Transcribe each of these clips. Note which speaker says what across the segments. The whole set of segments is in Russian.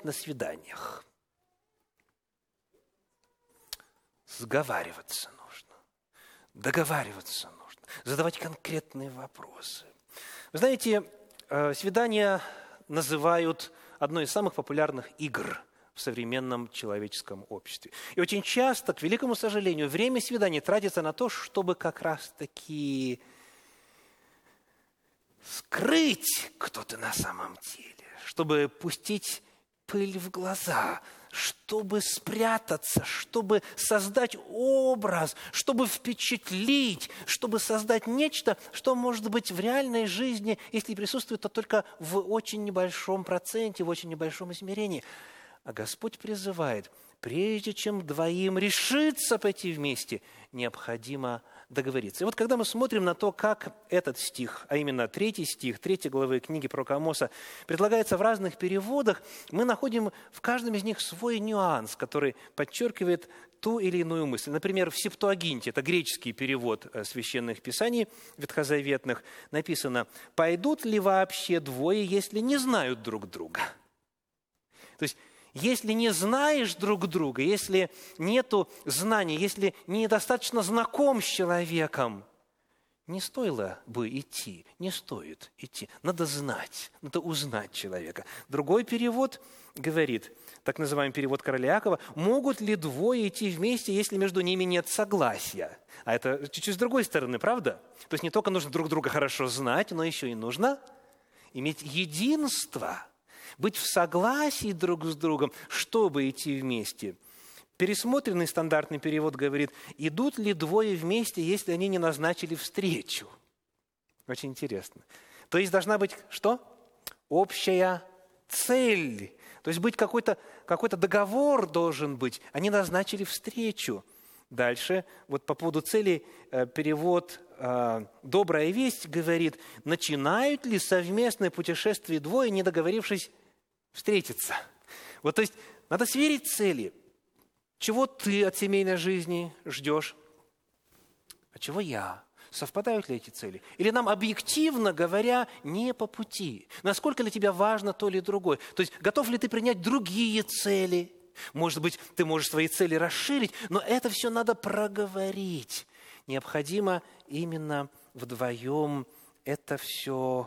Speaker 1: делать на свиданиях? Сговариваться нужно, договариваться нужно, задавать конкретные вопросы. Вы знаете, свидания называют одной из самых популярных игр в современном человеческом обществе. И очень часто, к великому сожалению, время свиданий тратится на то, чтобы как раз-таки скрыть, кто ты на самом деле, чтобы пустить пыль в глаза, чтобы спрятаться, чтобы создать образ, чтобы впечатлить, чтобы создать нечто, что, может быть, в реальной жизни, если присутствует, то только в очень небольшом проценте, в очень небольшом измерении. А Господь призывает, прежде чем двоим решиться пойти вместе, необходимо договориться. И вот когда мы смотрим на то, как этот стих, а именно 3 стих 3 главы книги пророка Амоса, предлагается в разных переводах, мы находим в каждом из них свой нюанс, который подчеркивает ту или иную мысль. Например, в Септуагинте, это греческий перевод священных писаний ветхозаветных, написано: «Пойдут ли вообще двое, если не знают друг друга?» То есть, если не знаешь друг друга, если нету знаний, если недостаточно знаком с человеком, не стоило бы идти, не стоит идти. Надо знать, надо узнать человека. Другой перевод говорит, так называемый перевод короля Иакова: «Могут ли двое идти вместе, если между ними нет согласия?» А это чуть-чуть с другой стороны, правда? То есть не только нужно друг друга хорошо знать, но еще и нужно иметь единство, быть в согласии друг с другом, чтобы идти вместе. Пересмотренный стандартный перевод говорит: идут ли двое вместе, если они не назначили встречу? Очень интересно. То есть должна быть что? Общая цель. То есть быть какой-то договор должен быть. Они назначили встречу. Дальше, вот по поводу цели, перевод «Добрая весть» говорит: начинают ли совместное путешествие двое, не договорившись встретиться? Вот, то есть надо сверить цели. Чего ты от семейной жизни ждешь? А чего я? Совпадают ли эти цели? Или нам, объективно говоря, не по пути? Насколько для тебя важно то или другое? То есть готов ли ты принять другие цели? Может быть, ты можешь свои цели расширить, но это все надо проговорить. Необходимо именно вдвоем это все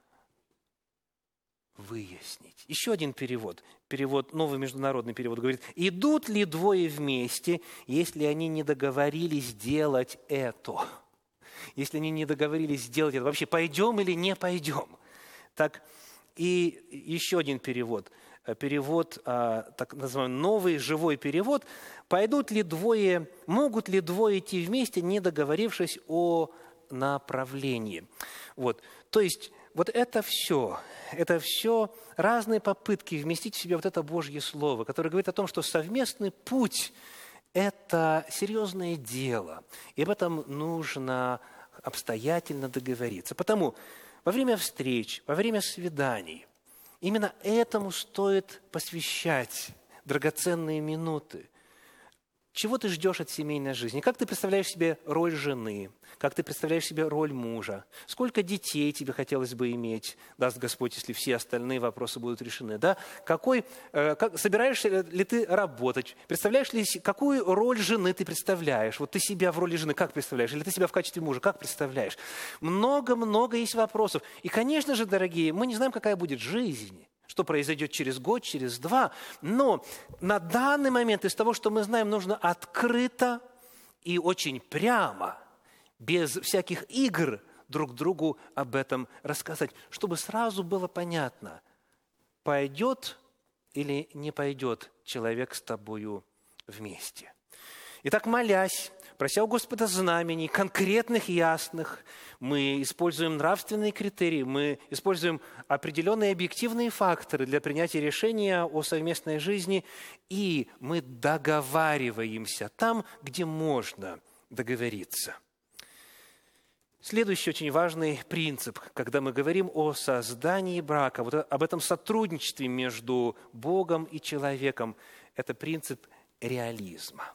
Speaker 1: выяснить. Еще один перевод, новый международный перевод говорит: идут ли двое вместе, если они не договорились делать это? Если они не договорились сделать это, вообще пойдем или не пойдем? Так, и еще один перевод, так называемый новый живой перевод: могут ли двое идти вместе, не договорившись о направлении? Вот, то есть вот это все разные попытки вместить в себя вот это Божье Слово, которое говорит о том, что совместный путь – это серьезное дело, и об этом нужно обстоятельно договориться. Потому во время встреч, во время свиданий именно этому стоит посвящать драгоценные минуты. Чего ты ждешь от семейной жизни? Как ты представляешь себе роль жены? Как ты представляешь себе роль мужа? Сколько детей тебе хотелось бы иметь, даст Господь, если все остальные вопросы будут решены? Да? Собираешься ли ты работать? Представляешь ли, какую роль жены ты представляешь? Вот ты себя в роли жены как представляешь? Или ты себя в качестве мужа как представляешь? Много-много есть вопросов. И, конечно же, дорогие, мы не знаем, какая будет жизнь. Что произойдет через год, через 2. Но на данный момент из того, что мы знаем, нужно открыто и очень прямо, без всяких игр, друг другу об этом рассказать, чтобы сразу было понятно, пойдет или не пойдет человек с тобою вместе. Итак, молясь, прося у Господа знамений, конкретных, ясных, мы используем нравственные критерии, мы используем определенные объективные факторы для принятия решения о совместной жизни, и мы договариваемся там, где можно договориться. Следующий очень важный принцип, когда мы говорим о создании брака, вот об этом сотрудничестве между Богом и человеком, это принцип реализма.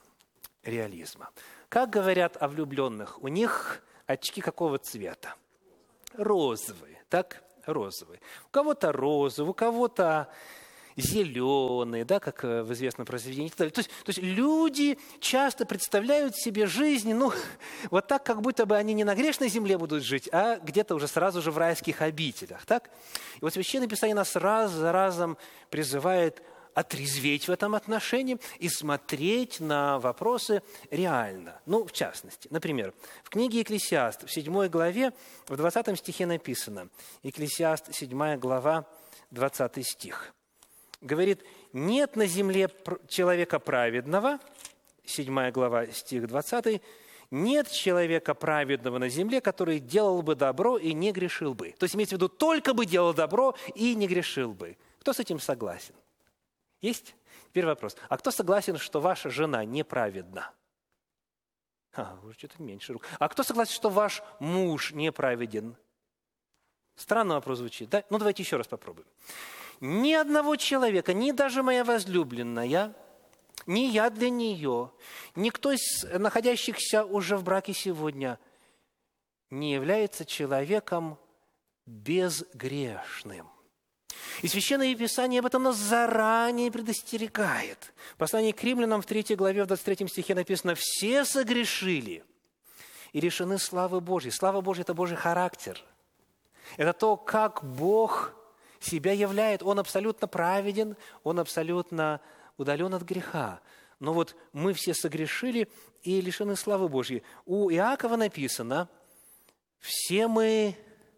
Speaker 1: Как говорят о влюбленных, у них очки какого цвета? Розовые, так? Розовые. У кого-то розовые, у кого-то зеленые, да, как в известном произведении. То есть люди часто представляют себе жизнь, вот так, как будто бы они не на грешной земле будут жить, а где-то уже сразу же в райских обителях. Так? И вот Священное Писание нас раз за разом призывает отрезветь в этом отношении и смотреть на вопросы реально. В частности, например, в книге «Екклесиаст» в 7 главе, в 20 стихе написано, «Екклесиаст», 7 глава, 20 стих, говорит: «Нет на земле человека праведного», 7 глава, стих 20, «нет человека праведного на земле, который делал бы добро и не грешил бы». То есть имеется в виду, только бы делал добро и не грешил бы. Кто с этим согласен? Есть? Теперь вопрос. А кто согласен, что ваша жена неправедна? Уже что-то меньше рук. А кто согласен, что ваш муж неправеден? Странный вопрос звучит, да? Давайте еще раз попробуем. Ни одного человека, ни даже моя возлюбленная, ни я для нее, никто из находящихся уже в браке сегодня не является человеком безгрешным. И Священное Писание об этом нас заранее предостерегает. В послании к Римлянам в 3 главе, в 23 стихе написано: «Все согрешили и лишены славы Божьей». Слава Божья – это Божий характер. Это то, как Бог себя являет. Он абсолютно праведен, Он абсолютно удален от греха. Но вот мы все согрешили и лишены славы Божьей. У Иакова написано: «Все мы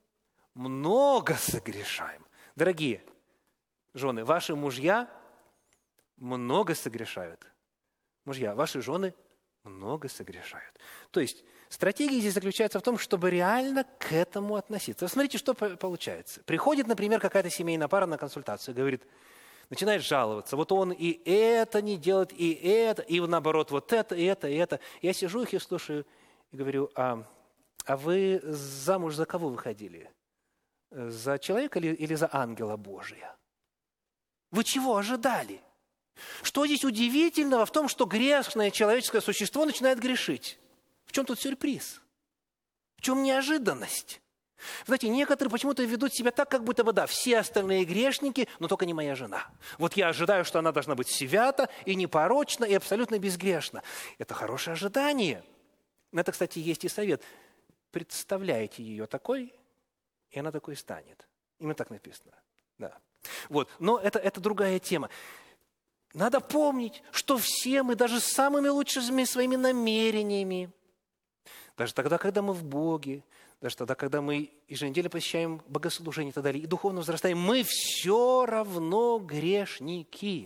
Speaker 1: много согрешаем». Дорогие жены, ваши мужья много согрешают. Мужья, ваши жены много согрешают. То есть стратегия здесь заключается в том, чтобы реально к этому относиться. Смотрите, что получается. Приходит, например, какая-то семейная пара на консультацию, говорит, начинает жаловаться. Вот он и это не делает, и это, и наоборот, вот это, и это, и это. Я сижу их и слушаю, и говорю: а вы замуж за кого выходили? За человека или за ангела Божия? Вы чего ожидали? Что здесь удивительного в том, что грешное человеческое существо начинает грешить? В чем тут сюрприз? В чем неожиданность? Знаете, некоторые почему-то ведут себя так, как будто бы, да, все остальные грешники, но только не моя жена. Вот я ожидаю, что она должна быть свята и непорочна, и абсолютно безгрешна. Это хорошее ожидание. На это, кстати, есть и совет. Представляете ее такой, и она такой станет. Именно так написано. Да. Вот. Но это другая тема. Надо помнить, что все мы, даже с самыми лучшими своими намерениями, даже тогда, когда мы в Боге, даже тогда, когда мы еженедельно посещаем богослужение и так далее, и духовно возрастаем, мы все равно грешники.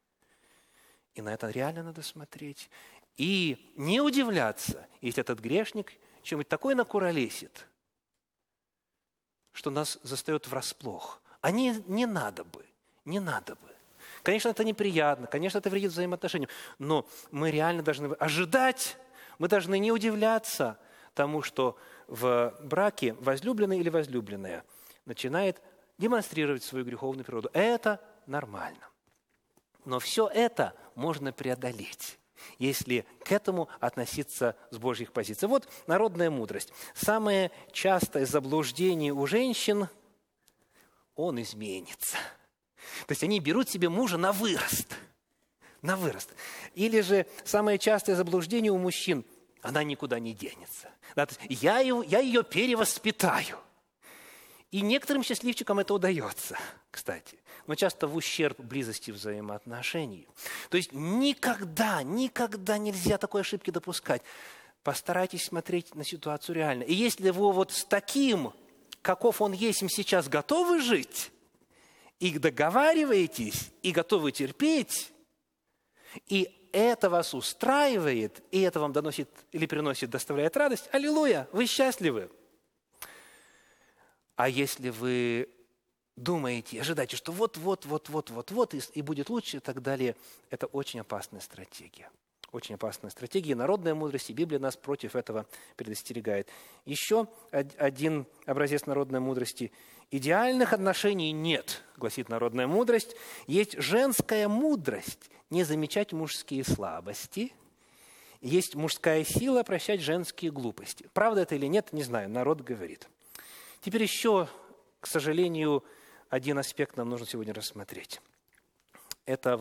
Speaker 1: И на это реально надо смотреть. И не удивляться, если этот грешник чем-нибудь такое накуролесит, что нас застает врасплох. А не надо бы. Конечно, это неприятно, конечно, это вредит взаимоотношениям, но мы реально должны ожидать, мы должны не удивляться тому, что в браке возлюбленный или возлюбленная начинает демонстрировать свою греховную природу. Это нормально. Но все это можно преодолеть, если к этому относиться с Божьих позиций. Вот народная мудрость. Самое частое заблуждение у женщин – он изменится. То есть они берут себе мужа на вырост. Или же самое частое заблуждение у мужчин – она никуда не денется. Да, то есть я ее перевоспитаю. И некоторым счастливчикам это удается, кстати, но часто в ущерб близости взаимоотношений. То есть никогда нельзя такой ошибки допускать. Постарайтесь смотреть на ситуацию реально. И если вы вот с таким, каков он есть сейчас, готовы жить, и договариваетесь, и готовы терпеть, и это вас устраивает, и это вам доносит или приносит, доставляет радость, аллилуйя, вы счастливы. А если вы думаете, ожидаете, что вот, и будет лучше, и так далее, это очень опасная стратегия. Очень опасная стратегия. Народная мудрость, и Библия нас против этого предостерегает. Еще один образец народной мудрости. Идеальных отношений нет, гласит народная мудрость. Есть женская мудрость не замечать мужские слабости. Есть мужская сила прощать женские глупости. Правда это или нет, не знаю, народ говорит. Теперь еще, к сожалению, один аспект нам нужно сегодня рассмотреть. Это